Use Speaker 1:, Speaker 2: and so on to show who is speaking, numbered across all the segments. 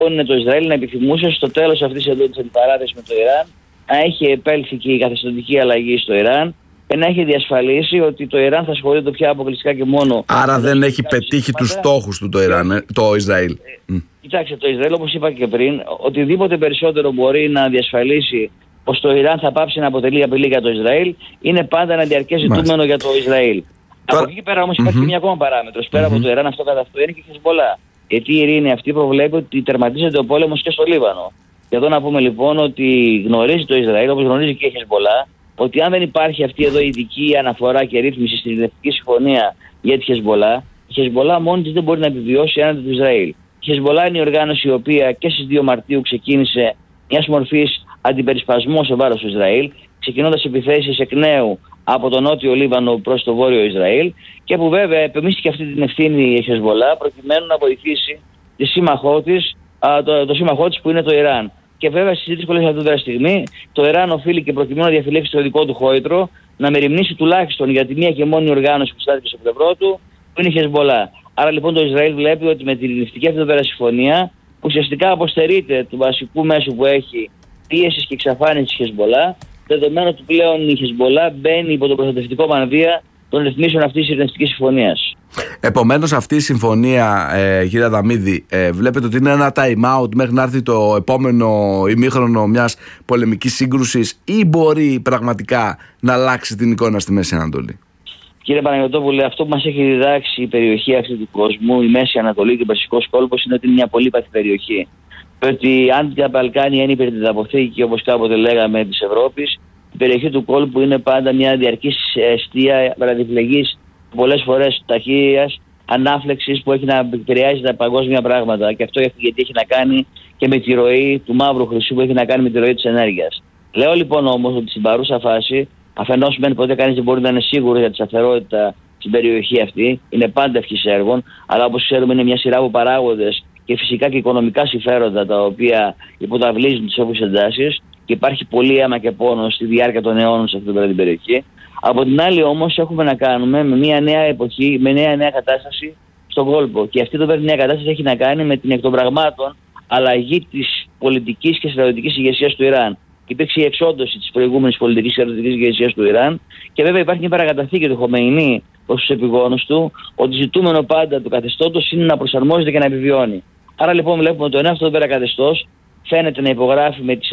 Speaker 1: είναι το Ισραήλ να επιθυμούσε στο τέλος αυτής εδώ της αντιπαράθεσης με το Ιράν να έχει επέλθει και η καθεστωτική αλλαγή στο Ιράν και να έχει διασφαλίσει ότι το Ιράν θα ασχολείται πια αποκλειστικά και μόνο.
Speaker 2: Άρα δεν έχει πετύχει τους στόχους του το Ισραήλ.
Speaker 1: Κοιτάξτε, το Ισραήλ, όπως είπα και πριν, οτιδήποτε περισσότερο μπορεί να διασφαλίσει πως το Ιράν θα πάψει να αποτελεί απειλή για το Ισραήλ, είναι πάντα ένα διαρκές ζητούμενο για το Ισραήλ. Από εκεί και πέρα όμως υπάρχει μια ακόμα παράμετρος. Πέρα από το Ιράν, αυτό κατά αυτό είναι και η Χεσμολά. Γιατί η ειρήνη αυτή προβλέπει ότι τερματίζεται ο πόλεμος και στο Λίβανο. Και εδώ να πούμε λοιπόν ότι γνωρίζει το Ισραήλ, όπως γνωρίζει και η Χεσμολά, ότι αν δεν υπάρχει αυτή εδώ η ειδική αναφορά και ρύθμιση στην ειρηνευτική συμφωνία για τη Χεσμολά, η Χεσμολά μόνη της δεν μπορεί να επιβιώσει έναντι του Ισραήλ. Η Χεσμολά είναι η οργάνωση η οποία και στις 2 Μαρτίου ξεκίνησε μια μορφή αντιπερισπασμό σε βάρος του Ισραήλ, ξεκινώντας επιθέσεις εκ νέου από τον νότιο Λίβανο προς το βόρειο Ισραήλ και που βέβαια επεμίστηκε αυτή την ευθύνη η Χεσμολά προκειμένου να βοηθήσει το σύμμαχό της που είναι το Ιράν. Και βέβαια στις δύσκολες αυτή τη στιγμή το Ιράν οφείλει και προκειμένου να διαφυλάξει το δικό του χόητρο να μεριμνήσει τουλάχιστον για τη μία και μόνη οργάνωση που στάθηκε στο πλευρό του που είναι η Χεσμολά. Άρα λοιπόν το Ισραήλ βλέπει ότι με την ειρηνευτική αυτή εδώ συμφωνία που ουσιαστικά αποστερείται του βασικού μέσου που έχει πίεσης και εξαφάνισης της Χεσμολά, δεδομένου ότι πλέον η Χεσμολά μπαίνει υπό το προστατευτικό μανδύα των ρυθμίσεων αυτής της ειρηνευτικής συμφωνίας.
Speaker 2: Επομένως αυτή η συμφωνία, κύριε Αδαμίδη, βλέπετε ότι είναι ένα time out μέχρι να έρθει το επόμενο ημίχρονο μιας πολεμικής σύγκρουσης ή μπορεί πραγματικά να αλλάξει την εικόνα στη Μέση Ανατολή?
Speaker 1: Κύριε Παναγιωτόπουλε, αυτό που μας έχει διδάξει η περιοχή αυτή του κόσμου, η Μέση Ανατολή και ο Περσικός κόλπος, είναι ότι είναι μια πολύπαθη περιοχή. Ότι αν τα Βαλκάνια είναι υπερτιδαποθήκη, όπως κάποτε λέγαμε, της Ευρώπης, η περιοχή του κόλπου είναι πάντα μια διαρκής αιστεία βραδιφλεγής, πολλές φορές ταχείας, ανάφλεξης που έχει να επηρεάζει τα παγκόσμια πράγματα. Και αυτό γιατί έχει να κάνει και με τη ροή του μαύρου χρυσού που έχει να κάνει με τη ροή της ενέργειας. Λέω λοιπόν όμως ότι στην παρούσα φάση, αφενός μεν ποτέ κανείς δεν μπορεί να είναι σίγουρο για τη σταθερότητα στην περιοχή αυτή, είναι πάντα ευχής έργων, αλλά όπως ξέρουμε είναι μια σειρά από παράγοντες και φυσικά και οικονομικά συμφέροντα τα οποία υποταυλίζουν τις όποιες εντάσεις και υπάρχει πολύ αίμα και πόνο στη διάρκεια των αιώνων σε αυτή την περιοχή. Από την άλλη όμως έχουμε να κάνουμε με μια νέα εποχή, με νέα κατάσταση στον κόλπο και αυτή εδώ η νέα κατάσταση έχει να κάνει με την εκ των πραγμάτων αλλαγή της πολιτικής και στρατιωτικής ηγεσίας του Ιράν. Υπήρξε η εξόντωση της προηγούμενης πολιτικής και στρατιωτικής ηγεσίας του Ιράν και βέβαια υπάρχει μια παρακαταθήκη του Χομεϊνί προς τους επιγόνους του ότι ζητούμενο πάντα του καθεστώτος είναι να προσαρμόζεται και να επιβιώνει. Άρα λοιπόν βλέπουμε ότι το νέο αυτό καθεστώς φαίνεται να υπογράφει με τις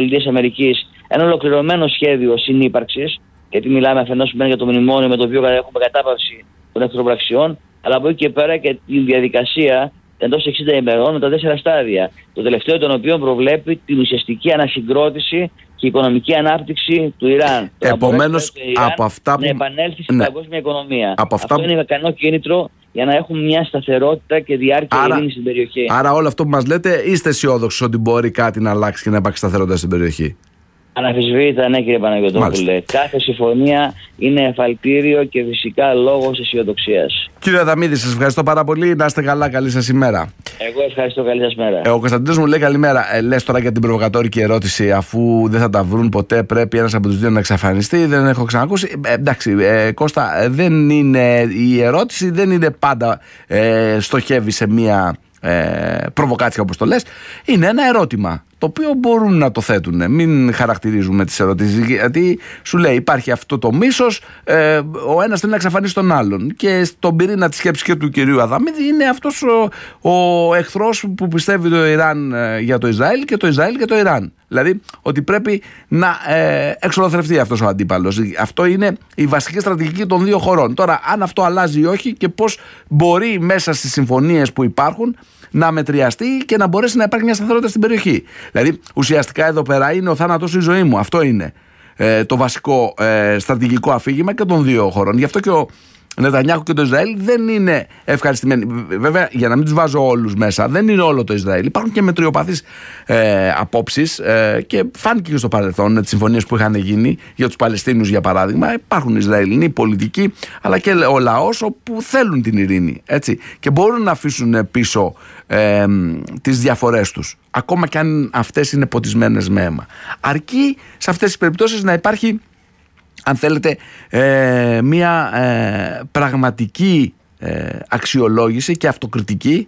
Speaker 1: ΗΠΑ ένα ολοκληρωμένο σχέδιο συνύπαρξης, γιατί μιλάμε αφενός για το μνημόνιο με το οποίο έχουμε κατάπαυση των εχθροπραξιών, αλλά από εκεί και πέρα και τη διαδικασία εντός 60 ημερών με τα 4 στάδια. Το τελευταίο των οποίων προβλέπει την ουσιαστική ανασυγκρότηση και οικονομική ανάπτυξη του Ιράν.
Speaker 2: Επομένως, από αυτά που...
Speaker 1: να επανέλθει στην παγκόσμια οικονομία. Αυτό είναι ικανό κίνητρο για να έχουμε μια σταθερότητα και διάρκεια ειρήνης στην περιοχή.
Speaker 2: Άρα, όλο αυτό που μας λέτε, είστε αισιόδοξοι ότι μπορεί κάτι να αλλάξει και να υπάρξει σταθερότητα στην περιοχή?
Speaker 1: Αναμφισβήτητα, ναι, κύριε Παναγιωτόπουλε. Κάθε συμφωνία είναι εφαλτήριο και φυσικά λόγος αισιοδοξίας.
Speaker 2: Κύριε Αδαμίδη, σας ευχαριστώ πάρα πολύ. Να είστε καλά, καλή σας ημέρα.
Speaker 1: Εγώ ευχαριστώ, καλή σας μέρα.
Speaker 2: Ο Κωνσταντίνος μου λέει καλημέρα. Λες τώρα για την προβοκατόρικη ερώτηση, αφού δεν θα τα βρουν ποτέ, πρέπει ένας από τους δύο να εξαφανιστεί. Δεν έχω ξανακούσει. Εντάξει, Κώστα, δεν είναι, η ερώτηση δεν είναι πάντα στοχεύει σε μία προβοκάτσια όπως το λες. Είναι ένα ερώτημα το οποίο μπορούν να το θέτουν. Μην χαρακτηρίζουμε τις ερωτήσεις, γιατί σου λέει υπάρχει αυτό το μίσος, ο ένας θέλει να εξαφανίσει τον άλλον και στον πυρήνα της σκέψης και του κυρίου Αδαμίδη είναι αυτός ο εχθρός που πιστεύει το Ιράν για το Ισραήλ και το Ισραήλ και το Ιράν. Δηλαδή ότι πρέπει να εξολοθρευτεί αυτός ο αντίπαλος. Αυτό είναι η βασική στρατηγική των δύο χωρών. Τώρα, αν αυτό αλλάζει ή όχι και πώς μπορεί μέσα στις συμφωνίες που υπάρχουν να μετριαστεί και να μπορέσει να υπάρχει μια σταθερότητα στην περιοχή. Δηλαδή, ουσιαστικά εδώ πέρα είναι ο θάνατος ή η ζωή μου. Αυτό είναι το βασικό στρατηγικό αφήγημα και των δύο χωρών. Γι' αυτό και ο Νετανιάχου και το Ισραήλ δεν είναι ευχαριστημένοι. Βέβαια, για να μην τους βάζω όλους μέσα, δεν είναι όλο το Ισραήλ. Υπάρχουν και μετριοπαθείς απόψεις και φάνηκε και στο παρελθόν τις συμφωνίες που είχαν γίνει για τους Παλαιστίνους, για παράδειγμα. Υπάρχουν Ισραηλινοί πολιτικοί, αλλά και ο λαός που θέλουν την ειρήνη. Έτσι, και μπορούν να αφήσουν πίσω τις διαφορές τους, ακόμα και αν αυτές είναι ποτισμένες με αίμα. Αρκεί σε αυτές τις περιπτώσεις να υπάρχει, αν θέλετε, μια πραγματική αξιολόγηση και αυτοκριτική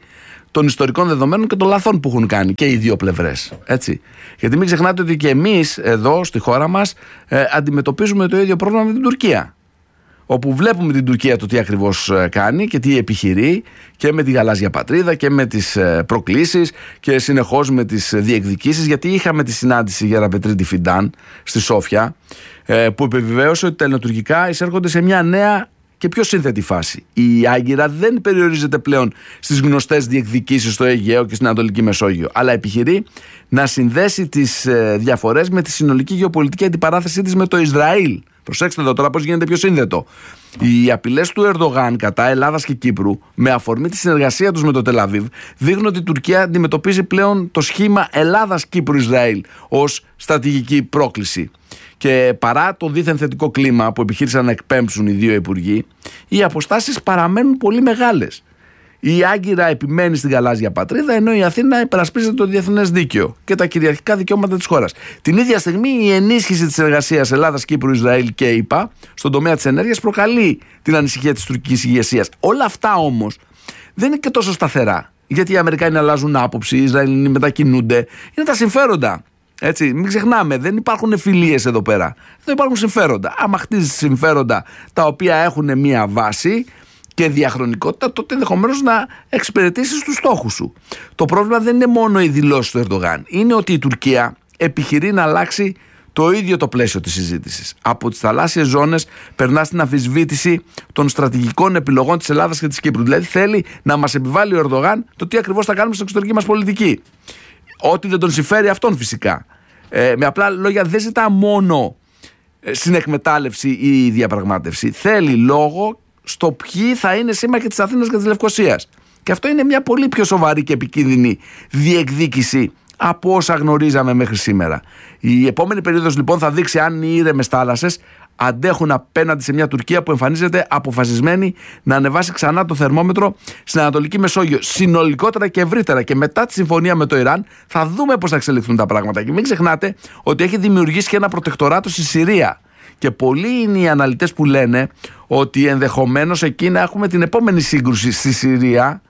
Speaker 2: των ιστορικών δεδομένων και των λαθών που έχουν κάνει και οι δύο πλευρές. Έτσι. Γιατί μην ξεχνάτε ότι και εμείς εδώ στη χώρα μας αντιμετωπίζουμε το ίδιο πρόβλημα με την Τουρκία. Όπου βλέπουμε την Τουρκία το τι ακριβώς κάνει και τι επιχειρεί και με τη γαλάζια πατρίδα και με τις προκλήσεις και συνεχώς με τις διεκδικήσεις. Γιατί είχαμε τη συνάντηση Γεραπετρίτη Φιντάν στη Σόφια που επιβεβαίωσε ότι τα ελληνοτουρκικά εισέρχονται σε μια νέα και πιο σύνθετη φάση. Η Άγκυρα δεν περιορίζεται πλέον στις γνωστές διεκδικήσεις στο Αιγαίο και στην Ανατολική Μεσόγειο, αλλά επιχειρεί να συνδέσει τις διαφορές με τη συνολική γεωπολιτική αντιπαράθεσή της με το Ισραήλ. Προσέξτε εδώ τώρα πώς γίνεται πιο σύνδετο. Οι απειλές του Ερντογάν κατά Ελλάδας και Κύπρου, με αφορμή τη συνεργασία τους με το Τελαβίβ, δείχνουν ότι η Τουρκία αντιμετωπίζει πλέον το σχήμα Ελλάδας-Κύπρου-Ισραήλ ως στρατηγική πρόκληση. Και παρά το δίθεν θετικό κλίμα που επιχείρησαν να εκπέμψουν οι δύο υπουργοί, οι αποστάσεις παραμένουν πολύ μεγάλες. Η Άγκυρα επιμένει στην γαλάζια πατρίδα, ενώ η Αθήνα υπερασπίζεται το διεθνές δίκαιο και τα κυριαρχικά δικαιώματα της χώρας. Την ίδια στιγμή, η ενίσχυση της εργασίας Ελλάδας, Κύπρου, Ισραήλ και ΗΠΑ στον τομέα της ενέργειας προκαλεί την ανησυχία της τουρκικής ηγεσίας. Όλα αυτά όμως δεν είναι και τόσο σταθερά. Γιατί οι Αμερικάνοι αλλάζουν άποψη, οι Ισραηλινοί μετακινούνται. Είναι τα συμφέροντα. Έτσι, μην ξεχνάμε, δεν υπάρχουν φιλίες εδώ πέρα. Δεν υπάρχουν συμφέροντα. Άμα χτίζεις συμφέροντα τα οποία έχουν μία βάση και διαχρονικότητα, τότε ενδεχομένως να εξυπηρετήσεις τους στόχους σου. Το πρόβλημα δεν είναι μόνο οι δηλώσεις του Ερντογάν. Είναι ότι η Τουρκία επιχειρεί να αλλάξει το ίδιο το πλαίσιο της συζήτησης. Από τις θαλάσσιες ζώνες περνά στην αμφισβήτηση των στρατηγικών επιλογών της Ελλάδας και της Κύπρου. Δηλαδή θέλει να μας επιβάλλει ο Ερντογάν το τι ακριβώς θα κάνουμε στην εξωτερική μας πολιτική. Ό,τι δεν τον συμφέρει αυτόν φυσικά. Με απλά λόγια, δεν ζητά μόνο συνεκμετάλλευση ή διαπραγμάτευση. Θέλει λόγο στο ποιοι θα είναι σύμμαχοι της Αθήνας και της Λευκωσίας. Και αυτό είναι μια πολύ πιο σοβαρή και επικίνδυνη διεκδίκηση από όσα γνωρίζαμε μέχρι σήμερα. Η επόμενη περίοδος λοιπόν θα δείξει αν οι ήρεμες θάλασσες αντέχουν απέναντι σε μια Τουρκία που εμφανίζεται αποφασισμένη να ανεβάσει ξανά το θερμόμετρο στην Ανατολική Μεσόγειο. Συνολικότερα και ευρύτερα, και μετά τη συμφωνία με το Ιράν θα δούμε πώς θα εξελιχθούν τα πράγματα. Και μην ξεχνάτε ότι έχει δημιουργήσει και ένα προτεκτοράτο στη Συρία. Και πολλοί είναι οι αναλυτές που λένε ότι ενδεχομένως εκεί να έχουμε την επόμενη σύγκρουση στη Συρία,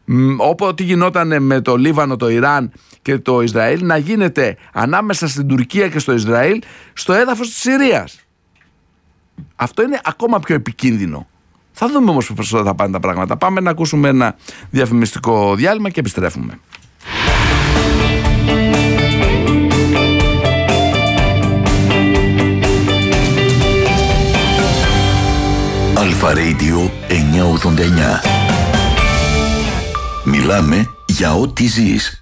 Speaker 2: όποτε γινόταν με το Λίβανο, το Ιράν και το Ισραήλ, να γίνεται ανάμεσα στην Τουρκία και στο Ισραήλ στο έδαφος της Συρίας. Αυτό είναι ακόμα πιο επικίνδυνο. Θα δούμε όμως πώς θα πάνε τα πράγματα. Πάμε να ακούσουμε ένα διαφημιστικό διάλειμμα και επιστρέφουμε.
Speaker 3: Αλφα Radio 989. Μιλάμε για ό,τι ζεις.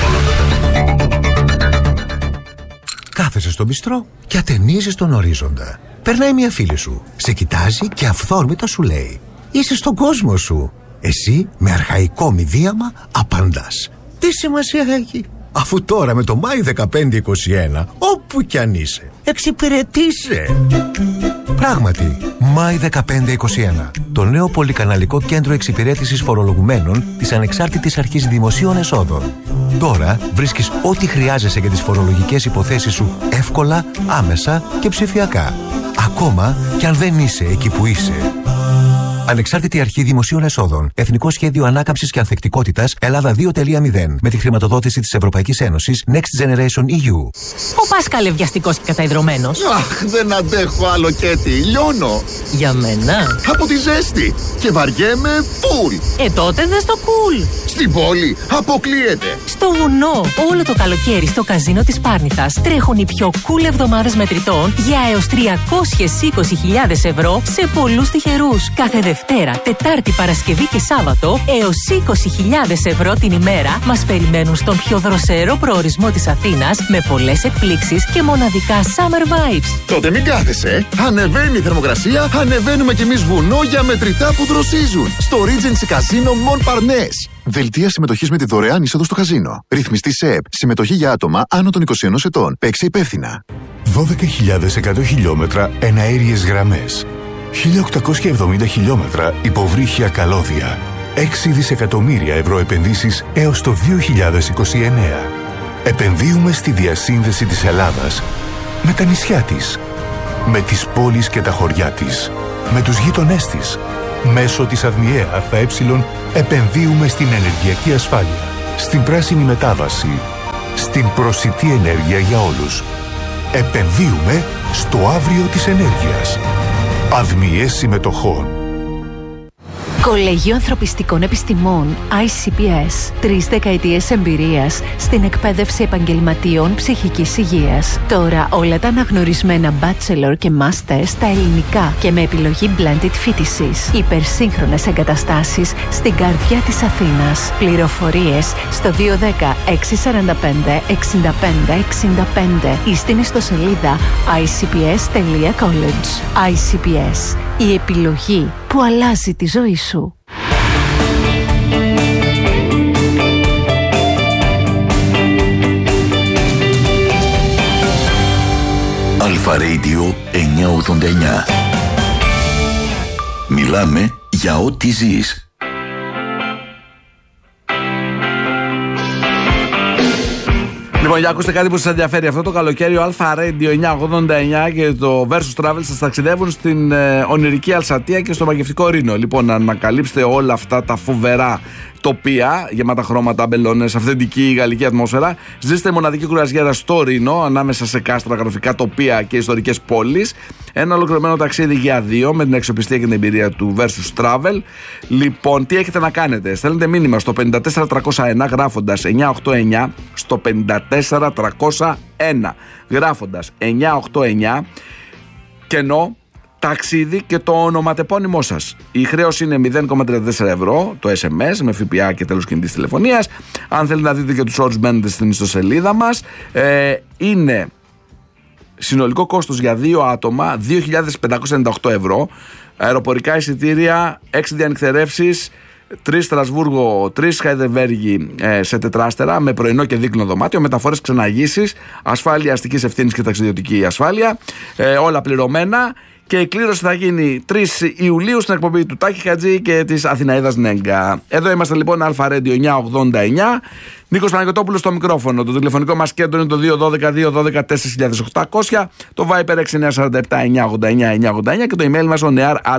Speaker 4: Κάθεσαι στο μπιστρό και ατενίζεις τον ορίζοντα. Περνάει μια φίλη σου, σε κοιτάζει και αυθόρμητα σου λέει: είσαι στον κόσμο σου. Εσύ με αρχαϊκό μηδίαμα απαντάς: τι σημασία έχει, αφού τώρα με το Μάη 1521 όπου κι αν είσαι εξυπηρετείσαι. Πράγματι, Μάη 1521, το νέο πολυκαναλικό κέντρο εξυπηρέτησης φορολογουμένων της Ανεξάρτητης Αρχής Δημοσίων Εσόδων. Τώρα βρίσκεις ό,τι χρειάζεσαι για τις φορολογικές υποθέσεις σου εύκολα, άμεσα και ψηφιακά. Ακόμα κι αν δεν είσαι εκεί που είσαι. Ανεξάρτητη Αρχή Δημοσίων Εσόδων. Εθνικό Σχέδιο Ανάκαμψης και Ανθεκτικότητας Ελλάδα 2.0. Με τη χρηματοδότηση της Ευρωπαϊκής Ένωσης Next Generation EU.
Speaker 5: Ο Πάσκαλε βιαστικός και καταϊδρωμένος.
Speaker 6: Αχ, δεν αντέχω άλλο Κέτι. Λιώνω.
Speaker 5: Για μένα.
Speaker 6: Από τη ζέστη. Και βαριέμαι φουλ.
Speaker 5: Τότε δες το cool.
Speaker 6: Στην πόλη αποκλείεται.
Speaker 5: Στο βουνό. Όλο το καλοκαίρι στο καζίνο της Πάρνηθας τρέχουν οι πιο cool εβδομάδες μετρητών για έως 320.000 ευρώ σε πολλούς τυχερούς. Κάθε Δευτέρα, Τετάρτη, Παρασκευή και Σάββατο έως 20.000 ευρώ την ημέρα μας περιμένουν στον πιο δροσερό προορισμό της Αθήνας με πολλές εκπλήξεις και μοναδικά summer vibes.
Speaker 6: Τότε μην κάθεσαι. Ανεβαίνει η θερμοκρασία, ανεβαίνουμε κι εμείς βουνό για μετρητά που δροσίζουν. Στο Regency Casino Montparnasse. Δελτία συμμετοχής με τη δωρεάν είσοδο στο καζίνο. Ρυθμιστή ΣΕΠ. Συμμετοχή για άτομα άνω των 21 ετών. Παίξε υπεύθυνα.
Speaker 7: 12.100 χιλιόμετρα εναέριες γραμμές. 1.870 χιλιόμετρα υποβρύχια καλώδια. 6 δισεκατομμύρια ευρώ επενδύσεις έως το 2029. Επενδύουμε στη διασύνδεση της Ελλάδας με τα νησιά της, με τις πόλεις και τα χωριά της, με τους γείτονές της, Μέσω της ΑΔΜΙΕ ΑΕ επενδύουμε στην ενεργειακή ασφάλεια, στην πράσινη μετάβαση, στην προσιτή ενέργεια για όλους. Επενδύουμε στο αύριο της ενέργειας. ΑΔΜΙΕ Συμμετοχών.
Speaker 5: Κολεγείο Ανθρωπιστικών Επιστημών ICPS. 3 δεκαετίες εμπειρίας στην εκπαίδευση επαγγελματιών ψυχικής υγείας. Τώρα όλα τα αναγνωρισμένα bachelor και master στα ελληνικά και με επιλογή blended φοιτησης. Υπερσύγχρονες εγκαταστάσεις στην καρδιά της Αθήνας. Πληροφορίες στο 210 645 65 65 ή στην ιστοσελίδα icps.college. ICPS. Η επιλογή που αλλάζει τη ζωή σου.
Speaker 3: Αλφα Radio 989. Μιλάμε για ό,τι ζεις.
Speaker 2: Λοιπόν, για ακούστε κάτι που σας ενδιαφέρει. Αυτό το καλοκαίρι ο Αλφα Radio 989 και το Versus Travel σας ταξιδεύουν στην ονειρική Αλσατία και στο μαγευτικό Ρήνο. Λοιπόν, να ανακαλύψετε όλα αυτά τα φοβερά τοπία, γεμάτα χρώματα, μπελόνες, αυθεντική γαλλική ατμόσφαιρα. Ζήστε μοναδική κουραζιέρα στο Ρήνο, ανάμεσα σε κάστρα, γραφικά τοπία και ιστορικές πόλεις. Ένα ολοκληρωμένο ταξίδι για δύο με την αξιοπιστία και την εμπειρία του Versus Travel. Λοιπόν, τι έχετε να κάνετε? Στέλνετε μήνυμα στο 54301 γράφοντας 989 στο 54301 γράφοντας 989 κενό ταξίδι και το ονοματεπώνυμό σας. Η χρέωση είναι 0,34 ευρώ το SMS με ΦΠΑ και τέλος κινητής τηλεφωνίας. Αν θέλετε να δείτε και τους όρους, μπαίνετε στην ιστοσελίδα μας. Είναι συνολικό κόστος για 2 άτομα 2.598 ευρώ. Αεροπορικά εισιτήρια, 6 διανυκτερεύσεις, 3 Στρασβούργο, 3 Χαϊδεβέργη σε τετράστερα με πρωινό και δίκλινο δωμάτιο, μεταφορές ξεναγήσεις, ασφάλεια αστικής ευθύνης και ταξιδιωτική ασφάλεια, όλα πληρωμένα. Και η κλήρωση θα γίνει 3 Ιουλίου στην εκπομπή του Τάκη Χατζή και της Αθηναίδας Νέγκα. Εδώ είμαστε λοιπόν, Αλφα Radio 989. Νίκος Παναγιωτόπουλος στο μικρόφωνο. Το τηλεφωνικό μας κέντρο είναι το 212-212-4800. Το Viper 6947-989-989 και το email μας ο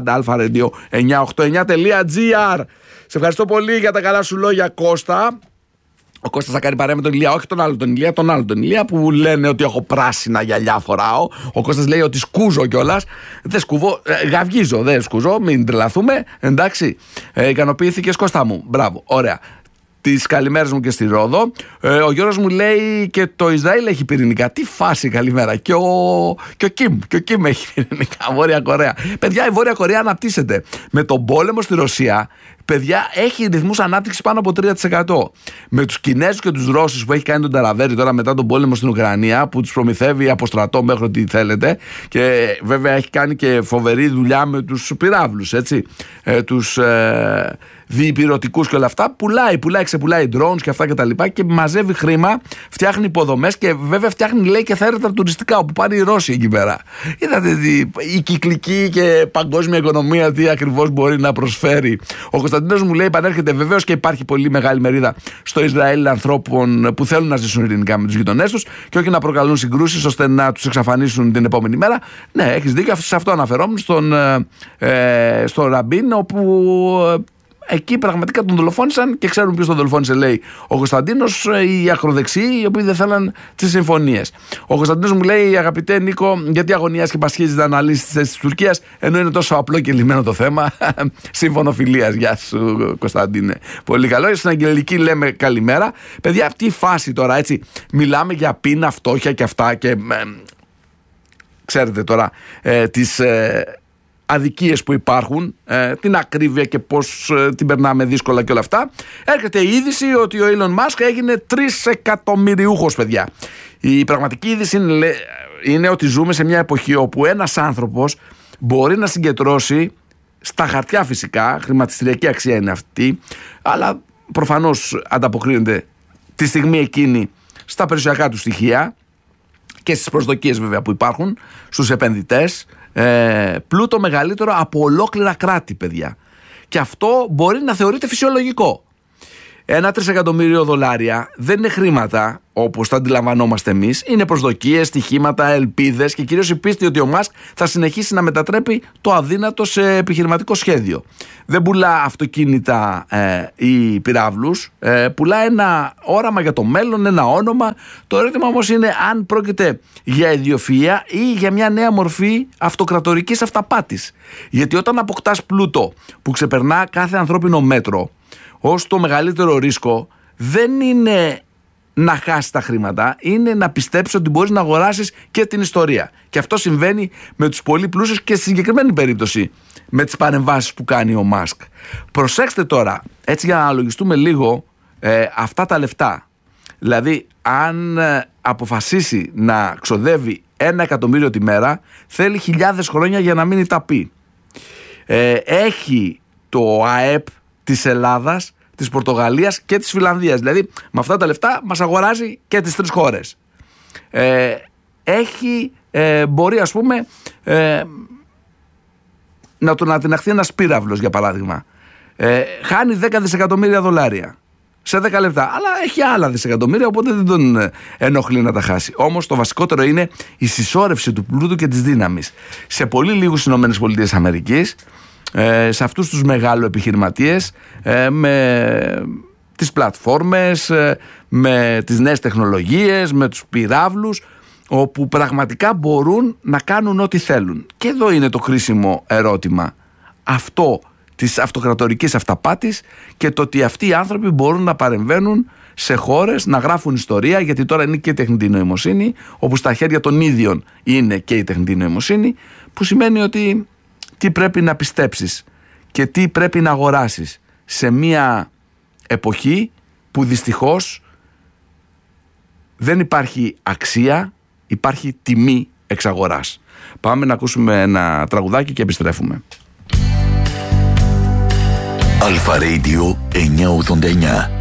Speaker 2: near@alpharadio989.gr. Σε ευχαριστώ πολύ για τα καλά σου λόγια, Κώστα. Ο Κώστας θα κάνει παρέα με τον Ηλία, όχι τον άλλο τον Ηλία που λένε ότι έχω πράσινα γυαλιά φοράω. Ο Κώστας λέει ότι σκούζω κιόλας. Δεν σκούβω, γαυγίζω, δεν σκούζω, μην τρελαθούμε. Εντάξει, ικανοποιήθηκες, Κώστα μου. Μπράβο, ωραία. Τις καλημέρες μου και στη Ρόδο. Ο Γιώργος μου λέει και το Ισραήλ έχει πυρηνικά. Τι φάση, καλημέρα. Και ο Κιμ έχει πυρηνικά. Βόρεια Κορέα. Παιδιά, η Βόρεια Κορέα αναπτύσσεται. Με τον πόλεμο στη Ρωσία, παιδιά, έχει ρυθμούς ανάπτυξης πάνω από 3%. Με τους Κινέζους και τους Ρώσους που έχει κάνει τον Ταραβέρι τώρα μετά τον πόλεμο στην Ουκρανία, που τους προμηθεύει από στρατό μέχρι ό,τι θέλετε. Και βέβαια έχει κάνει και φοβερή δουλειά με τους πυράβλους, έτσι. Τους διυπηρωτικούς και όλα αυτά. Ξεπουλάει drones και αυτά και τα λοιπά και μαζεύει χρήμα, φτιάχνει υποδομές και βέβαια φτιάχνει, λέει, και θέρετρα τουριστικά όπου πάνε οι Ρώσοι εκεί πέρα. Είδατε η κυκλική και παγκόσμια οικονομία τι ακριβώς μπορεί να προσφέρει. Ο Κωνσταντίνος μου λέει, επανέρχεται βεβαίως και υπάρχει πολύ μεγάλη μερίδα στο Ισραήλ ανθρώπων που θέλουν να ζήσουν ειρηνικά με τους γειτονές τους και όχι να προκαλούν συγκρούσεις ώστε να τους εξαφανίσουν την επόμενη μέρα. Ναι, έχεις δίκιο, σε αυτό αναφερόμουν στον Ραμπίν, όπου εκεί πραγματικά τον δολοφόνησαν και ξέρουν ποιος τον δολοφόνησε, λέει ο Κωνσταντίνος, οι ακροδεξιοί, οι οποίοι δεν θέλαν τις συμφωνίες. Ο Κωνσταντίνος μου λέει, αγαπητέ Νίκο, γιατί αγωνιάς και πασχίζεις να αναλύσεις τις θέσεις της Τουρκίας, ενώ είναι τόσο απλό και λυμμένο το θέμα. Σύμφωνο φιλίας. Γεια σου, Κωνσταντίνε. Πολύ καλό. Στην Αγγελική λέμε καλημέρα. Παιδιά, αυτή η φάση τώρα, έτσι, μιλάμε για πείνα, φτώχεια και αυτά και ξέρετε τώρα τις αδικίες που υπάρχουν, την ακρίβεια και πώς την περνάμε δύσκολα και όλα αυτά. Έρχεται η είδηση ότι ο Elon Musk έγινε 3 εκατομμυριούχος, παιδιά. Η πραγματική είδηση είναι ότι ζούμε σε μια εποχή όπου ένας άνθρωπος μπορεί να συγκεντρώσει, στα χαρτιά φυσικά, χρηματιστηριακή αξία είναι αυτή, αλλά προφανώς ανταποκρίνεται τη στιγμή εκείνη στα περιουσιακά του στοιχεία και στις προσδοκίες βέβαια που υπάρχουν στους επενδυτές, πλούτο μεγαλύτερο από ολόκληρα κράτη, παιδιά. Και αυτό μπορεί να θεωρείται φυσιολογικό. $1 τρισεκατομμύριο δεν είναι χρήματα όπως τα αντιλαμβανόμαστε εμείς. Είναι προσδοκίες, στοιχήματα, ελπίδες και κυρίως η πίστη ότι ο Μάσκ θα συνεχίσει να μετατρέπει το αδύνατο σε επιχειρηματικό σχέδιο. Δεν πουλά αυτοκίνητα ή πυράβλους, πουλά ένα όραμα για το μέλλον, ένα όνομα. Το ερώτημα όμως είναι αν πρόκειται για ιδιοφυΐα ή για μια νέα μορφή αυτοκρατορικής αυταπάτης. Γιατί όταν αποκτάς πλούτο που ξεπερνά κάθε ανθρώπινο μέτρο, ως το μεγαλύτερο ρίσκο δεν είναι να χάσεις τα χρήματα, είναι να πιστέψεις ότι μπορείς να αγοράσεις και την ιστορία. Και αυτό συμβαίνει με τους πολύ πλούσιους και στη συγκεκριμένη περίπτωση με τις παρεμβάσεις που κάνει ο Μάσκ. Προσέξτε τώρα, έτσι για να αναλογιστούμε λίγο αυτά τα λεφτά. Δηλαδή, αν αποφασίσει να ξοδεύει $1 εκατομμύριο τη μέρα, θέλει χιλιάδες χρόνια για να μείνει ταπεί. Έχει το ΑΕΠ της Ελλάδας, της Πορτογαλίας και της Φιλανδίας. Δηλαδή με αυτά τα λεφτά μας αγοράζει και τις 3 χώρες. Μπορεί ας πούμε να τιναχθεί ένας πύραυλος για παράδειγμα. Χάνει $10 δισεκατομμύρια σε 10 λεπτά. Αλλά έχει άλλα δισεκατομμύρια, οπότε δεν τον ενοχλεί να τα χάσει. Όμως το βασικότερο είναι η συσσόρευση του πλούτου και της δύναμης. Σε πολύ λίγους ΗΠΑ, σε αυτούς τους μεγάλους επιχειρηματίες, με τις πλατφόρμες, με τις νέες τεχνολογίες, με τους πυράβλους, όπου πραγματικά μπορούν να κάνουν ό,τι θέλουν. Και εδώ είναι το κρίσιμο ερώτημα αυτό της αυτοκρατορικής αυταπάτης και το ότι αυτοί οι άνθρωποι μπορούν να παρεμβαίνουν σε χώρες, να γράφουν ιστορία, γιατί τώρα είναι και η τεχνητή νοημοσύνη, όπου στα χέρια των ίδιων είναι και η τεχνητή νοημοσύνη, που σημαίνει ότι τι πρέπει να πιστέψεις και τι πρέπει να αγοράσεις σε μια εποχή που δυστυχώς δεν υπάρχει αξία, υπάρχει τιμή εξ αγοράς. Πάμε να ακούσουμε ένα τραγουδάκι και επιστρέφουμε.
Speaker 3: Αλφα Radio 989.